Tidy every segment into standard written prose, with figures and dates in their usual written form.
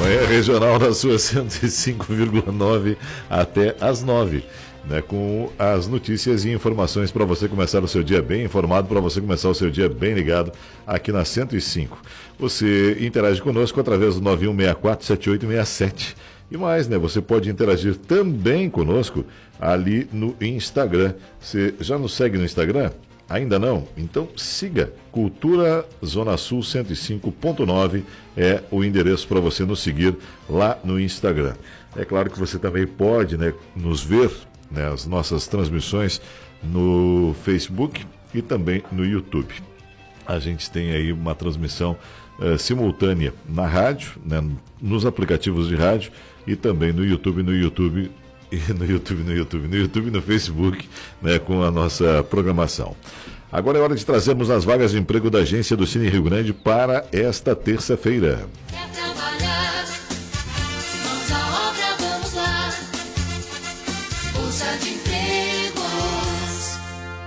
Manhã Regional na sua 105,9 até às 9. Né, com as notícias e informações para você começar o seu dia bem informado, para você começar o seu dia bem ligado aqui na 105. Você interage conosco através do 91647867. E mais, né? Você pode interagir também conosco ali no Instagram. Você já nos segue no Instagram? Ainda não? Então siga. Cultura Zona Sul 105.9 é o endereço para você nos seguir lá no Instagram. É claro que você também pode, né, nos ver, né, as nossas transmissões no Facebook e também no YouTube. A gente tem aí uma transmissão simultânea na rádio, né, nos aplicativos de rádio e também no YouTube e no Facebook, né, com a nossa programação. Agora é hora de trazermos as vagas de emprego da agência do Cine Rio Grande para esta terça-feira. Quer trabalhar? Mãos à obra, vamos lá. Bolsa de empregos.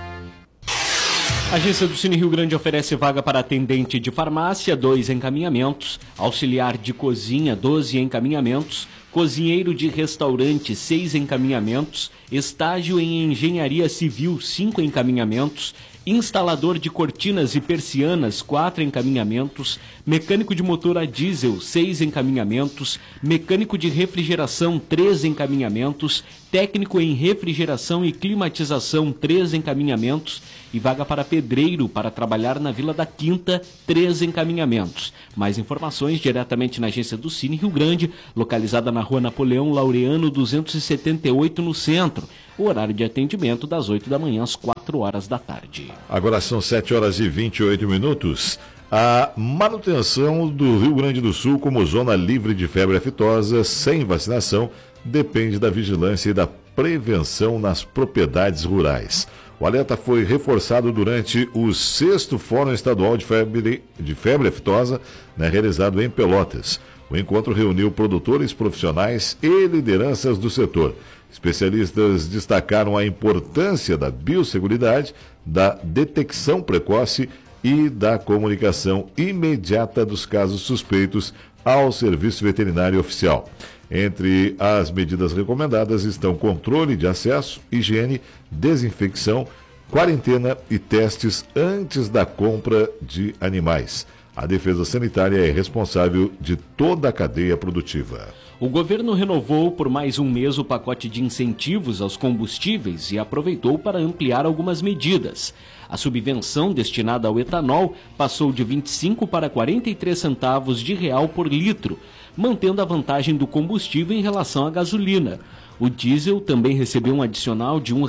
A agência do Cine Rio Grande oferece vaga para atendente de farmácia, 2 encaminhamentos, auxiliar de cozinha, 12 encaminhamentos, cozinheiro de restaurante, 6 encaminhamentos, estágio em engenharia civil, 5 encaminhamentos, instalador de cortinas e persianas, 4 encaminhamentos, mecânico de motor a diesel, 6 encaminhamentos, mecânico de refrigeração, 3 encaminhamentos, técnico em refrigeração e climatização, 3 encaminhamentos e vaga para pedreiro para trabalhar na Vila da Quinta, 3 encaminhamentos. Mais informações diretamente na agência do Cine Rio Grande, localizada na Rua Napoleão Laureano 278, no centro. O horário de atendimento das 8 da manhã às 4 horas da tarde. Agora são 7 horas e 28 minutos. A manutenção do Rio Grande do Sul como zona livre de febre aftosa sem vacinação depende da vigilância e da prevenção nas propriedades rurais. O alerta foi reforçado durante o 6º Fórum Estadual de Febre Aftosa, né, realizado em Pelotas. O encontro reuniu produtores, profissionais e lideranças do setor. Especialistas destacaram a importância da biosseguridade, da detecção precoce e da comunicação imediata dos casos suspeitos ao Serviço Veterinário Oficial. Entre as medidas recomendadas estão controle de acesso, higiene, desinfecção, quarentena e testes antes da compra de animais. A Defesa Sanitária é responsável de toda a cadeia produtiva. O governo renovou por mais um mês o pacote de incentivos aos combustíveis e aproveitou para ampliar algumas medidas. A subvenção destinada ao etanol passou de 25 para 43 centavos de real por litro, mantendo a vantagem do combustível em relação à gasolina. O diesel também recebeu um adicional de R$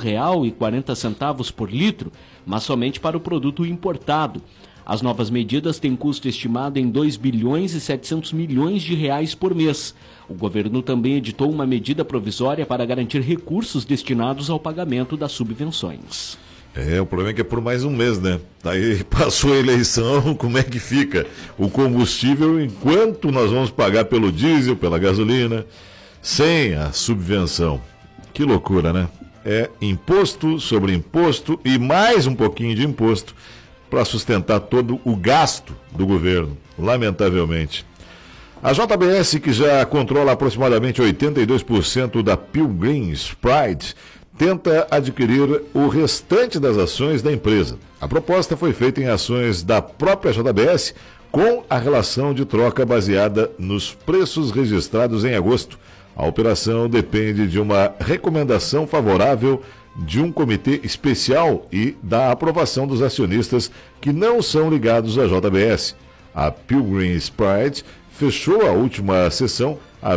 1,40 por litro, mas somente para o produto importado. As novas medidas têm custo estimado em 2 bilhões e 700 milhões de reais por mês. O governo também editou uma medida provisória para garantir recursos destinados ao pagamento das subvenções. O problema é que é por mais um mês, né? Daí passou a eleição, como é que fica o combustível enquanto nós vamos pagar pelo diesel, pela gasolina, sem a subvenção? Que loucura, né? É imposto sobre imposto e mais um pouquinho de imposto para sustentar todo o gasto do governo, lamentavelmente. A JBS, que já controla aproximadamente 82% da Pilgrim's Pride, tenta adquirir o restante das ações da empresa. A proposta foi feita em ações da própria JBS, com a relação de troca baseada nos preços registrados em agosto. A operação depende de uma recomendação favorável de um comitê especial e da aprovação dos acionistas que não são ligados à JBS. A Pilgrim's Pride fechou a última sessão a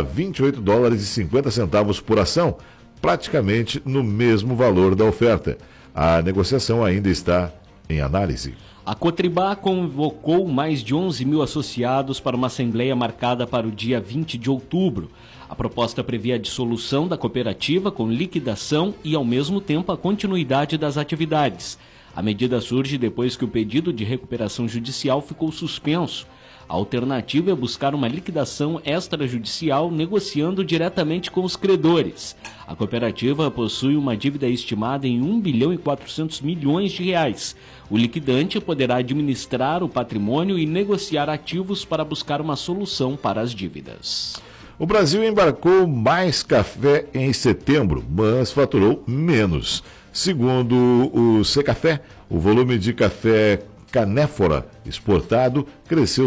$28,50 por ação, praticamente no mesmo valor da oferta. A negociação ainda está em análise. A Cotribá convocou mais de 11 mil associados para uma assembleia marcada para o dia 20 de outubro. A proposta previa a dissolução da cooperativa com liquidação e, ao mesmo tempo, a continuidade das atividades. A medida surge depois que o pedido de recuperação judicial ficou suspenso. A alternativa é buscar uma liquidação extrajudicial negociando diretamente com os credores. A cooperativa possui uma dívida estimada em 1 bilhão e 400 milhões de reais. O liquidante poderá administrar o patrimônio e negociar ativos para buscar uma solução para as dívidas. O Brasil embarcou mais café em setembro, mas faturou menos. Segundo o Secafé, o volume de café canéfora exportado cresceu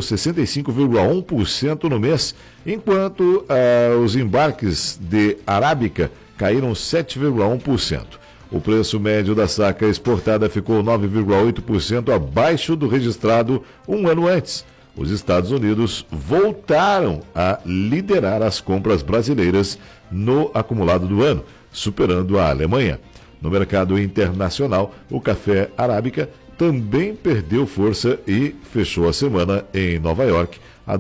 65,1% no mês, enquanto os embarques de arábica caíram 7,1%. O preço médio da saca exportada ficou 9,8% abaixo do registrado um ano antes. Os Estados Unidos voltaram a liderar as compras brasileiras no acumulado do ano, superando a Alemanha. No mercado internacional, o café arábica também perdeu força e fechou a semana em Nova York a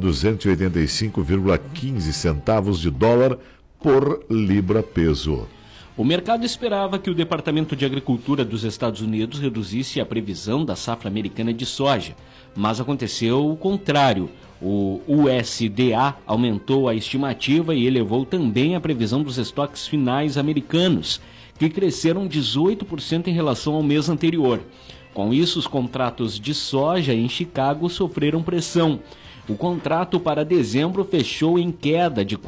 285,15 centavos de dólar por libra-peso. O mercado esperava que o Departamento de Agricultura dos Estados Unidos reduzisse a previsão da safra americana de soja, mas aconteceu o contrário. O USDA aumentou a estimativa e elevou também a previsão dos estoques finais americanos, que cresceram 18% em relação ao mês anterior. Com isso, os contratos de soja em Chicago sofreram pressão. O contrato para dezembro fechou em queda de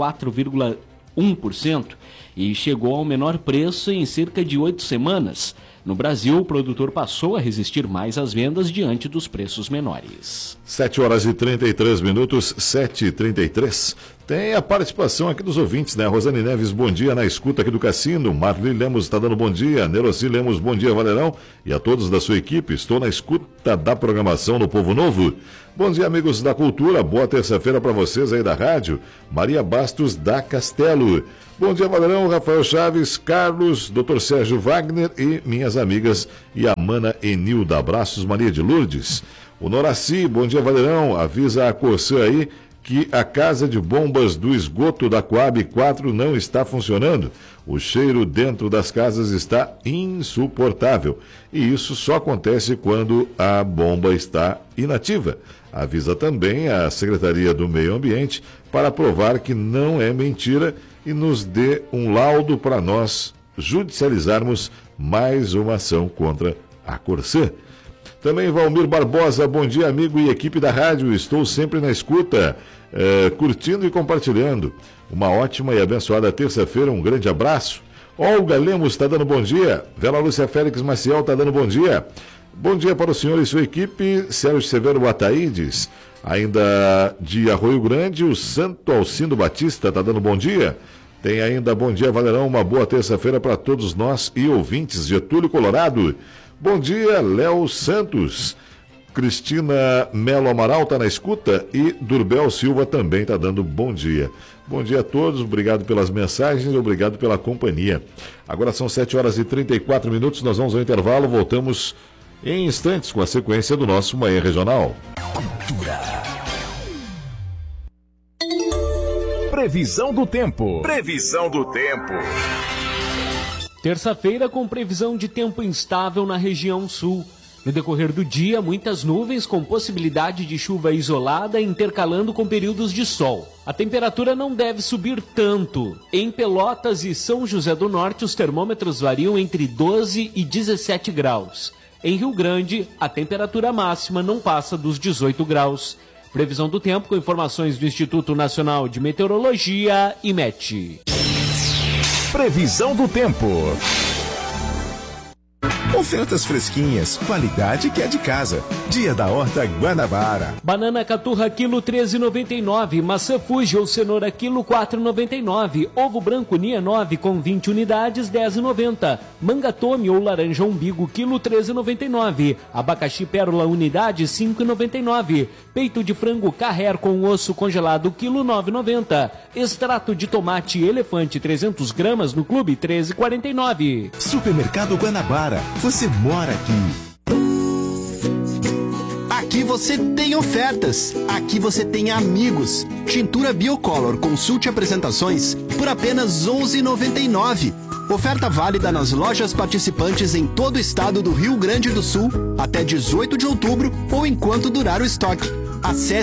4,1% e chegou ao menor preço em cerca de 8 semanas. No Brasil, o produtor passou a resistir mais às vendas diante dos preços menores. 7h33, 7h33. Tem a participação aqui dos ouvintes, né? Rosane Neves, bom dia na escuta aqui do Cassino. Marli Lemos está dando bom dia. Neroci Lemos, bom dia, Valerão. E a todos da sua equipe, estou na escuta da programação do Povo Novo. Bom dia, amigos da cultura. Boa terça-feira para vocês aí da rádio. Maria Bastos da Castelo. Bom dia, Valerão, Rafael Chaves, Carlos, Dr. Sérgio Wagner e minhas amigas e a Mana Enilda. Abraços, Maria de Lourdes. O Noraci, bom dia, Valerão. Avisa a Corsã aí que a casa de bombas do esgoto da Coab 4 não está funcionando. O cheiro dentro das casas está insuportável. E isso só acontece quando a bomba está inativa. Avisa também a Secretaria do Meio Ambiente para provar que não é mentira e nos dê um laudo para nós judicializarmos mais uma ação contra a Corsã. Também Valmir Barbosa, bom dia, amigo e equipe da rádio. Estou sempre na escuta, curtindo e compartilhando. Uma ótima e abençoada terça-feira, um grande abraço. Olga Lemos está dando bom dia. Vela Lúcia Félix Maciel está dando bom dia. Bom dia para o senhor e sua equipe. Sérgio Severo Ataídes, ainda de Arroio Grande, o Santo Alcindo Batista está dando bom dia. Tem ainda bom dia, Valerão, uma boa terça-feira para todos nós e ouvintes. Getúlio Colorado, bom dia, Léo Santos. Cristina Melo Amaral está na escuta e Durbel Silva também está dando bom dia. Bom dia a todos, obrigado pelas mensagens e obrigado pela companhia. Agora são 7h34, nós vamos ao intervalo, voltamos em instantes com a sequência do nosso Manhã Regional. Cultura. Previsão do tempo. Previsão do tempo. Terça-feira com previsão de tempo instável na região sul. No decorrer do dia, muitas nuvens com possibilidade de chuva isolada intercalando com períodos de sol. A temperatura não deve subir tanto. Em Pelotas e São José do Norte, os termômetros variam entre 12 e 17 graus. Em Rio Grande, a temperatura máxima não passa dos 18 graus. Previsão do tempo com informações do Instituto Nacional de Meteorologia, IMET. Previsão do tempo. Ofertas fresquinhas, qualidade que é de casa. Dia da Horta Guanabara. Banana caturra quilo 13,99. Maçã Fuji ou cenoura quilo 4,99. Ovo branco Nia 9 com 20 unidades 10,90. Manga tome ou laranja umbigo quilo 13,99. Abacaxi pérola unidade 5,99. Peito de frango Carrer com osso congelado quilo 9,90. Extrato de tomate elefante 300 gramas no clube 13,49. Supermercado Guanabara. Você mora aqui. Aqui você tem ofertas. Aqui você tem amigos. Tintura Biocolor Consulte Apresentações por apenas R$ 11,99. Oferta válida nas lojas participantes em todo o estado do Rio Grande do Sul até 18 de outubro ou enquanto durar o estoque. Acesse